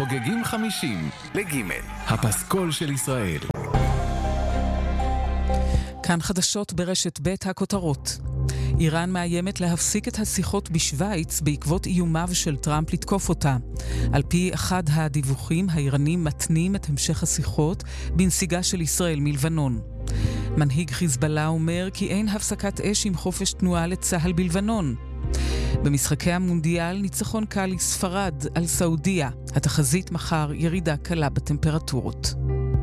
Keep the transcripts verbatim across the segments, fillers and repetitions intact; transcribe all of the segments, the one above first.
חוגגים חמישים לגימל, הפסקול של ישראל. כאן חדשות ברשת ב' הכותרות. איראן מאיימת להפסיק את השיחות בשוויץ בעקבות איומיו של טראמפ לתקוף אותה. על פי אחד הדיווחים, האיראנים מתנים את המשך השיחות בנסיגה של ישראל מלבנון. מנהיג חיזבאללה אומר כי אין הפסקת אש עם חופש תנועה לצהל בלבנון. במשחקי המונדיאל ניצחון קל לספרד על סעודיה. התחזית מחר ירידה קלה בטמפרטורות.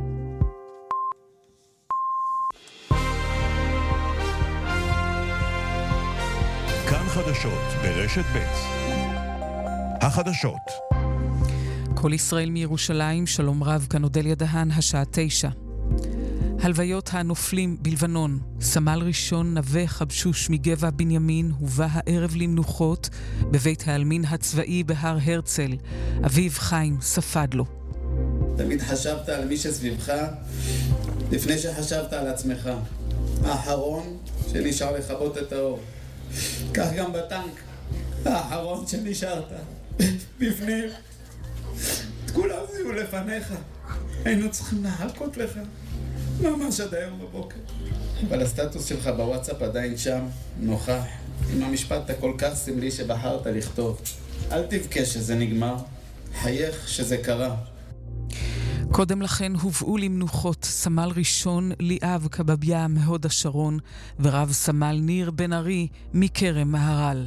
כאן חדשות ברשת ב'. החדשות. כל ישראל מירושלים, שלום רב, כאן אודליה דהן, השעה תשע. הלוויות הנופלים בלבנון. סמל ראשון נווה חבשוש מגבע בנימין הובא הערב למנוחות בבית העלמין הצבאי בהר הרצל. אביו חיים ספד לו. תמיד חשבת על מי שסביבך לפני שחשבת על עצמך. האחרון שנשאר לכבות את האור. כך גם בטנק, האחרון שנשארת בפנים. את כולם זיהו לפניך, היינו צריכים להקות לך ממש עד היום בבוקר, אבל הסטטוס שלך בוואטסאפ עדיין שם, נוכח, עם המשפט הכל כך סמלי שבחרת לכתוב. אל תבכה שזה נגמר, חייך שזה קרה. קודם לכן הובאו למנוחות סמל ראשון ליאב קבביה מהוד השרון ורב סמל ניר בן ארי מכרם מהר"ל.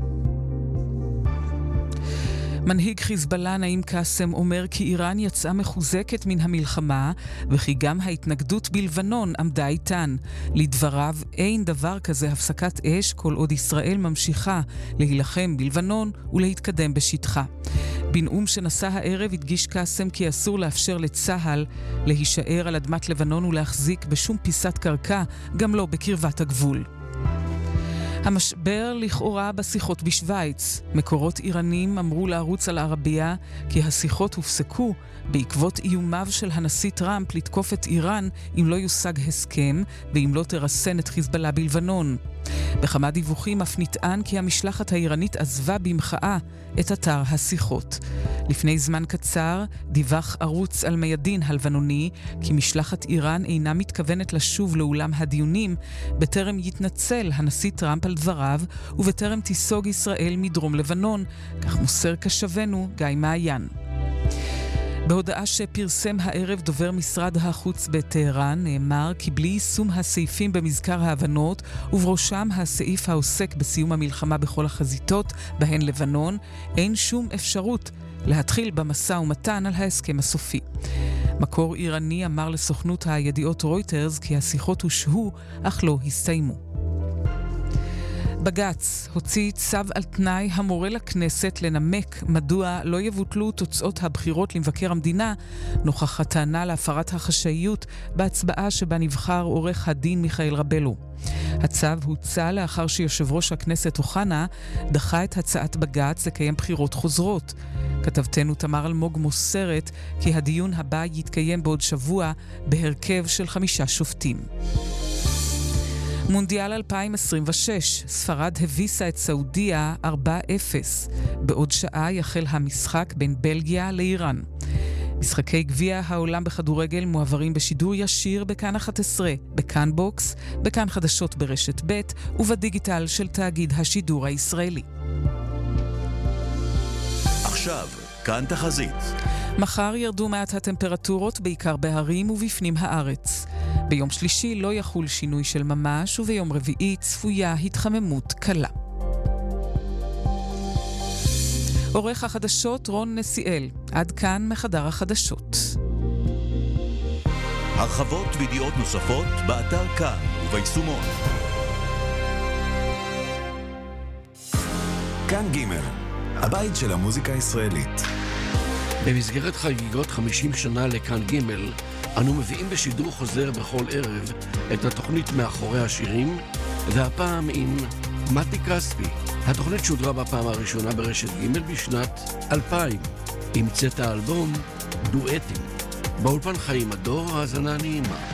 מנהיג חיזבאללה נעים קאסם אומר כי איראן יצאה מחוזקת מן המלחמה וכי גם ההתנגדות בלבנון עמדה איתן. לדבריו אין דבר כזה הפסקת אש כל עוד ישראל ממשיכה להילחם בלבנון ולהתקדם בשטחה. בנאום שנשא הערב הדגיש קאסם כי אסור לאפשר לצהל להישאר על אדמת לבנון ולהחזיק בשום פיסת קרקע, גם לא בקרבת הגבול. המשבר לכאורה בשיחות בשוויץ. מקורות איראנים אמרו לערוץ על ערבייה כי השיחות הופסקו בעקבות איומיו של הנשיא טראמפ לתקוף את איראן אם לא יושג הסכם ואם לא תרסן את חיזבאללה בלבנון. בכמה דיווחים אף נטען כי המשלחת האיראנית עזבה במחאה את אתר השיחות. לפני זמן קצר דיווח ערוץ על מיידין הלבנוני כי משלחת איראן אינה מתכוונת לשוב לאולם הדיונים בטרם יתנצל הנשיא טראמפ על דבריו ובטרם תיסוג ישראל מדרום לבנון, כך מוסר כשבנו גיא מעיין. בהודעה שפרסם הערב דובר משרד החוץ בטהרן נאמר כי בלי יישום הסעיפים במזכר ההבנות ובראשם הסעיף העוסק בסיום המלחמה בכל החזיתות בהן לבנון, אין שום אפשרות להתחיל במשא ומתן על ההסכם הסופי. מקור איראני אמר לסוכנות הידיעות רויטרס כי השיחות הושהו אך לא הסתיימו. בג"ץ הוציא צו על תנאי המורה לכנסת לנמק מדוע לא יבוטלו תוצאות הבחירות למבקר המדינה נוכח הטענה להפרת החשאיות בהצבעה שבה נבחר עורך הדין מיכאל רבלו. הצו הוצא לאחר שיושב ראש הכנסת אוחנה דחה את הצעת בג"ץ לקיים בחירות חוזרות. כתבתנו תמר אלמוג מוסרת כי הדיון הבא יתקיים בעוד שבוע בהרכב של חמישה שופטים. מונדיאל אלפיים עשרים ושש, ספרד הביסה את סעודיה ארבע אפס. בעוד שעה יחל המשחק בין בלגיה לאיראן. משחקי גביע העולם בכדורגל מועברים בשידור ישיר בכאן אחת עשרה, בכאן בוקס, בכאן חדשות ברשת ב' ובדיגיטל של תאגיד השידור הישראלי. עכשיו, כאן תחזית. מחר ירדו מעט הטמפרטורות בעיקר בהרים ובפנים הארץ. ביום שלישי לא יחול שינוי של ממש וביום רביעי צפויה התחממות קלה. עורך החדשות רון נסיאל. עד כאן מחדר החדשות. הרחבות וידיעות נוספות באתר כאן וביישומון. כאן גימל, הבית של המוזיקה הישראלית. במסגרת חגיגות חמישים שנה לכאן גימל, אנו מביאים בשידור חוזר בכל ערב את התוכנית מאחורי השירים, והפעם עם מתי כספי. התוכנית שודרה בפעם הראשונה ברשת גימל בשנת אלפיים, עם צאת האלבום דואטים. באולפן חיים הדור, האזנה נעימה.